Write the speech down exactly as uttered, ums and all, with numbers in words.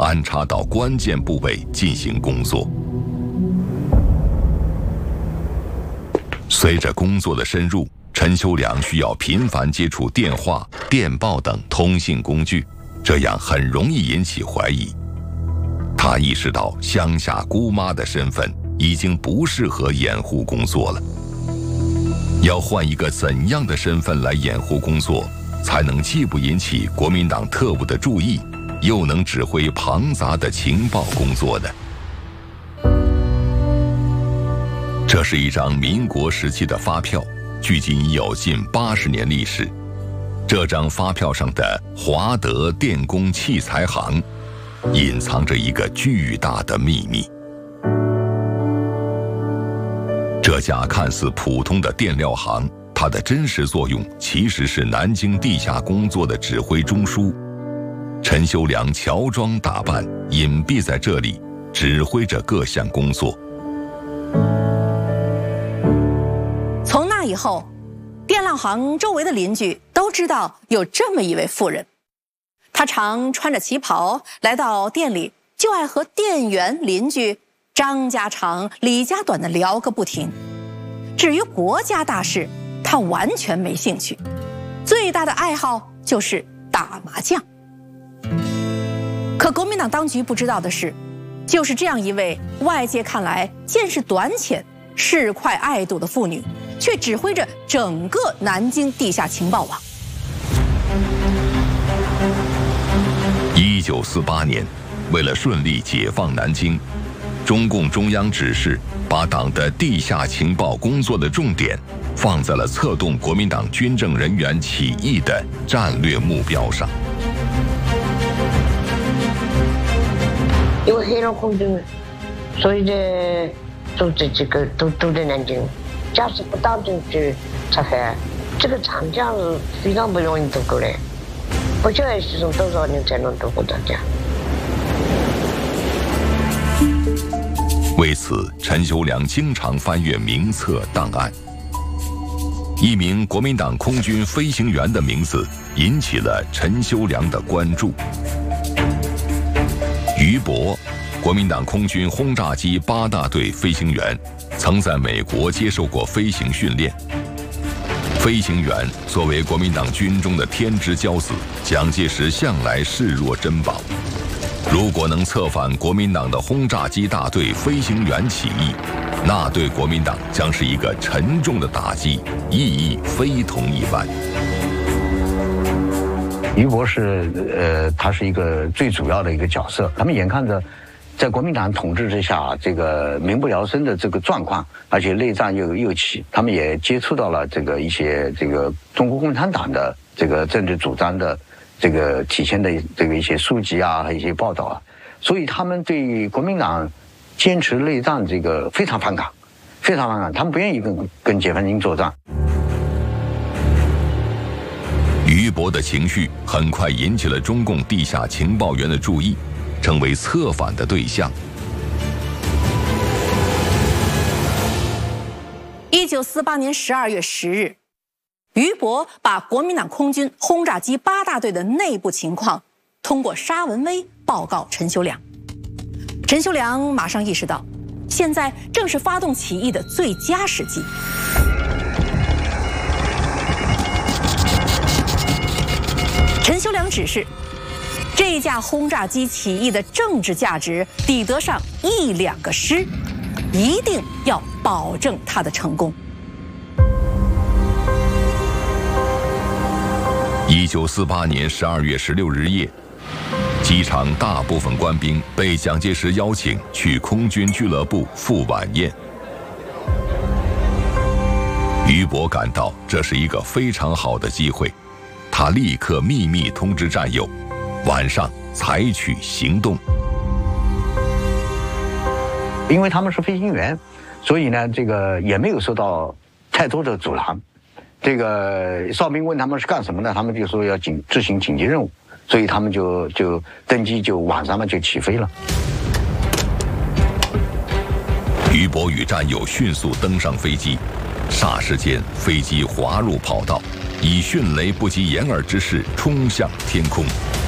安插到关键部位进行工作。随着工作的深入，陈修良需要频繁接触电话、电报等通信工具，这样很容易引起怀疑。他意识到乡下姑妈的身份已经不适合掩护工作了，要换一个怎样的身份来掩护工作，才能既不引起国民党特务的注意，又能指挥庞杂的情报工作呢？这是一张民国时期的发票，距今已有近八十年历史。这张发票上的华德电工器材行，隐藏着一个巨大的秘密。这家看似普通的电料行，它的真实作用其实是南京地下工作的指挥中枢。陈修良乔装打扮，隐蔽在这里，指挥着各项工作。 从那以后，电料行周围的邻居都知道有这么一位妇人，她常穿着旗袍来到店里，就爱和店员邻居张家长、李家短的聊个不停。至于国家大事，她完全没兴趣，最大的爱好就是打麻将。可国民党当局不知道的是，就是这样一位外界看来见识短浅、市侩爱赌的妇女，却指挥着整个南京地下情报网。 一九四八年，为了顺利解放南京，中共中央指示把党的地下情报工作的重点放在了策动国民党军政人员起义的战略目标上。 因为黑人空军，所以呢，都在这个都都在南京。假使不打进去查海，这个长假是非常不容易渡过来，不晓得是从多少年才能渡过长假。 为此，陈修良经常翻阅名册档案。一名国民党空军飞行员的名字引起了陈修良的关注。于伯，国民党空军轰炸机八大队飞行员，曾在美国接受过飞行训练。飞行员作为国民党军中的天之骄子，蒋介石向来视若珍宝。如果能策反国民党的轰炸机大队飞行员起义，那对国民党将是一个沉重的打击，意义非同一般。 于伯是，呃，他是一个最主要的一个角色。他们眼看着，在国民党统治之下，这个民不聊生的这个状况，而且内战又又起，他们也接触到了这个一些这个中国共产党的这个政治主张的这个体现的这个一些书籍啊，一些报道啊，所以他们对国民党坚持内战这个非常反感，非常反感，他们不愿意跟跟解放军作战。 于伯的情绪很快引起了中共地下情报员的注意，成为策反的对象。 一九四八年十二月十日，于伯把国民党空军轰炸机八大队的内部情况通过沙文威报告陈修良。陈修良马上意识到，现在正是发动起义的最佳时机。陈修良指示，这架轰炸机起义的政治价值抵得上一两个师，一定要保证它的成功。 一九四八年十二月十六日夜，机场大部分官兵被蒋介石邀请去空军俱乐部赴晚宴。于伯感到这是一个非常好的机会，他立刻秘密通知战友，晚上采取行动。 因为他们是飞行员，所以呢，这个也没有受到太多的阻拦。这个哨兵问他们是干什么的，他们就说要紧执行紧急任务，所以他们就就登机，就晚上嘛就起飞了。 于伯与战友迅速登上飞机，霎时间飞机滑入跑道，以迅雷不及掩耳之势冲向天空。